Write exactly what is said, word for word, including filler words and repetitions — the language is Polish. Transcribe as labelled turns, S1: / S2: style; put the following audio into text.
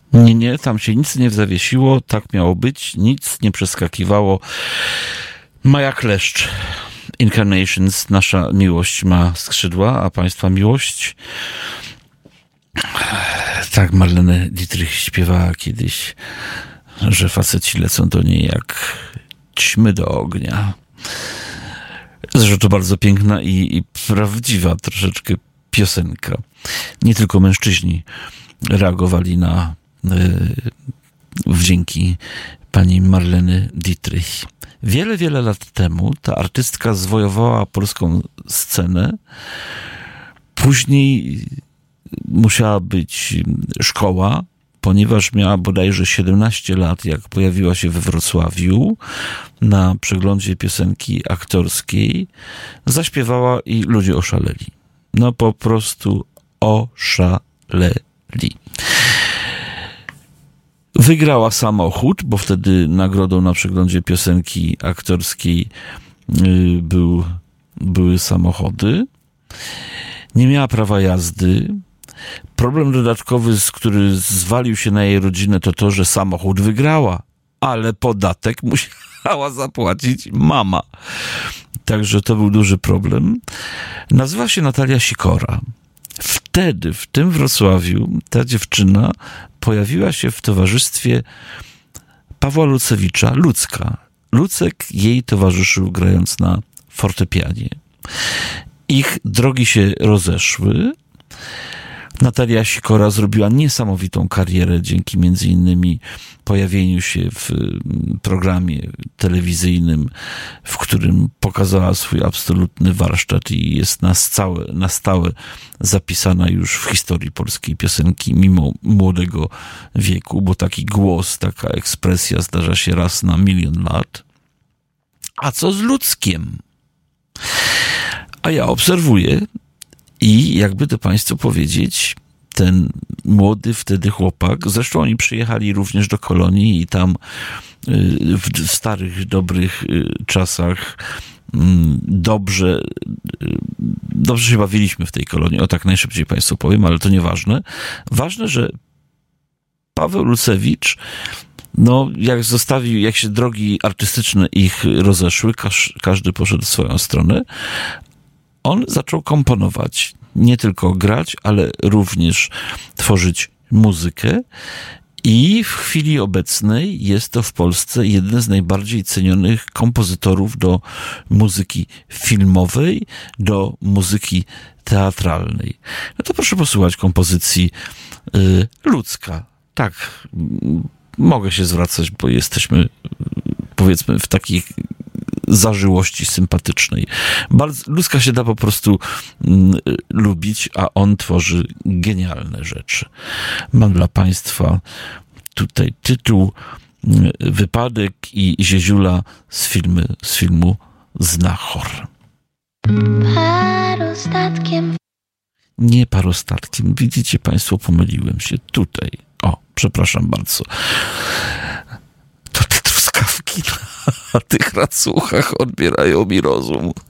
S1: Nie, nie, tam się nic nie zawiesiło, tak miało być, nic nie przeskakiwało. Maja Kleszcz, Incarnations, nasza miłość ma skrzydła, a państwa miłość? Tak, Marlene Dietrich śpiewała kiedyś, że faceci lecą do niej jak ćmy do ognia. Zresztą to bardzo piękna i, i prawdziwa troszeczkę piosenka. Nie tylko mężczyźni reagowali na y, wdzięki pani Marleny Dietrich. Wiele, wiele lat temu ta artystka zwojowała polską scenę. Później musiała być szkoła, ponieważ miała bodajże siedemnaście lat, jak pojawiła się we Wrocławiu na przeglądzie piosenki aktorskiej. Zaśpiewała i ludzie oszaleli. No po prostu oszaleli. Wygrała samochód, bo wtedy nagrodą na przeglądzie piosenki aktorskiej był, były samochody. Nie miała prawa jazdy. Problem dodatkowy, z który zwalił się na jej rodzinę, to to, że samochód wygrała, ale podatek musiała zapłacić mama. Także to był duży problem. Nazywa się Natalia Sikora. Wtedy, w tym Wrocławiu, ta dziewczyna pojawiła się w towarzystwie Pawła Lucewicza, Lucka. Lucek jej towarzyszył, grając na fortepianie. Ich drogi się rozeszły. Natalia Sikora zrobiła niesamowitą karierę dzięki między innymi pojawieniu się w programie telewizyjnym, w którym pokazała swój absolutny warsztat i jest na stałe, na stałe zapisana już w historii polskiej piosenki mimo młodego wieku, bo taki głos, taka ekspresja zdarza się raz na milion lat. A co z Luckiem? A ja obserwuję i jakby to państwu powiedzieć, ten młody wtedy chłopak, zresztą oni przyjechali również do Kolonii i tam w starych, dobrych czasach dobrze, dobrze się bawiliśmy w tej Kolonii. O tak najszybciej państwu powiem, ale to nieważne. Ważne, że Paweł Lucewicz, no jak zostawił, jak się drogi artystyczne ich rozeszły, każ, każdy poszedł w swoją stronę, on zaczął komponować, nie tylko grać, ale również tworzyć muzykę i w chwili obecnej jest to w Polsce jeden z najbardziej cenionych kompozytorów do muzyki filmowej, do muzyki teatralnej. No to proszę posłuchać kompozycji y, Lucka. Tak, mogę się zwracać, bo jesteśmy, powiedzmy, w takich zażyłości sympatycznej. Bardzo, Lucka się da po prostu mm, lubić, a on tworzy genialne rzeczy. Mam dla państwa tutaj tytuł Wypadek i Zieziula z, filmy, z filmu Znachor. Parostatkiem. Nie parostatkiem. Widzicie państwo, pomyliłem się. Tutaj. O, przepraszam bardzo. To te truskawki na tych racuchach odbierają mi rozum.